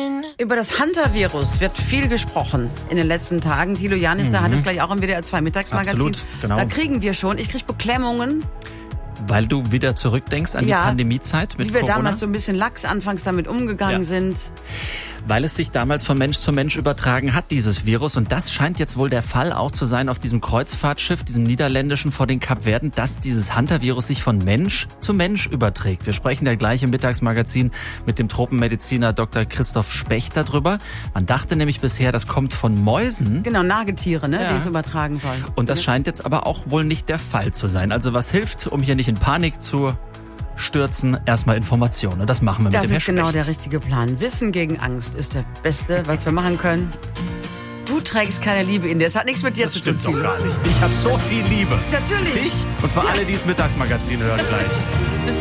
Über das Hunter-Virus wird viel gesprochen in den letzten Tagen. Thilo Janis, da hat es gleich auch im WDR 2 Mittagsmagazin. Absolut, genau. Da kriegen wir schon. Ich kriege Beklemmungen. Weil du wieder zurückdenkst an die Pandemiezeit mit Corona? Wie wir Corona? damals so ein bisschen lax anfangs damit umgegangen sind. Weil es sich damals von Mensch zu Mensch übertragen hat, dieses Virus. Und das scheint jetzt wohl der Fall auch zu sein auf diesem Kreuzfahrtschiff, diesem niederländischen vor den Kapverden, dass dieses Hunter-Virus sich von Mensch zu Mensch überträgt. Wir sprechen ja gleich im Mittagsmagazin mit dem Tropenmediziner Dr. Christoph Specht darüber. Man dachte nämlich bisher, das kommt von Mäusen. Genau, Nagetiere, die es übertragen sollen. Und das scheint jetzt aber auch wohl nicht der Fall zu sein. Also was hilft, um hier nicht in Panik zu stürzen, erstmal Informationen. Und das machen wir mit dem Herrn Das ist genau Specht. der richtige Plan. Wissen gegen Angst ist der Beste, was wir machen können. Du trägst keine Liebe in dir. Es hat nichts mit dir zu tun. Das stimmt doch gar nicht. Ich habe so viel Liebe. Natürlich. Dich und für alle, die das Mittagsmagazin hören gleich. Bis